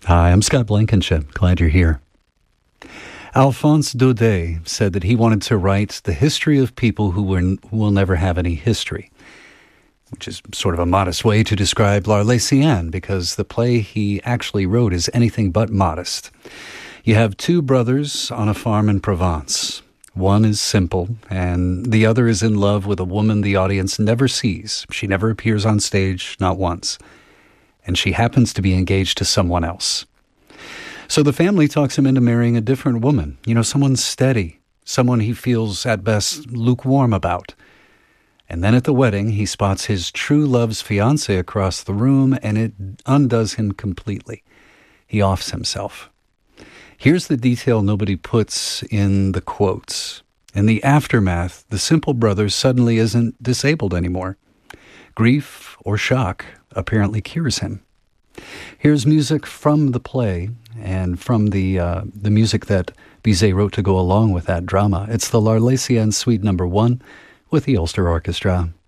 Hi, I'm Scott Blankenship. Glad you're here. Alphonse Daudet said that he wanted to write the history of people who will never have any history, which is sort of a modest way to describe L'Arlésienne, because the play he actually wrote is anything but modest. You have two brothers on a farm in Provence. One is simple, and the other is in love with a woman the audience never sees. She never appears on stage, not once. And she happens to be engaged to someone else. So the family talks him into marrying a different woman, someone steady, someone he feels at best lukewarm about. And then at the wedding, he spots his true love's fiancée across the room, and it undoes him completely. He offs himself. Here's the detail nobody puts in the quotes. In the aftermath, the simple brother suddenly isn't disabled anymore. Grief or shock apparently cures him. Here's music from the play and from the music that Bizet wrote to go along with that drama. It's the L'Arlésienne Suite No. 1 with the Ulster Orchestra.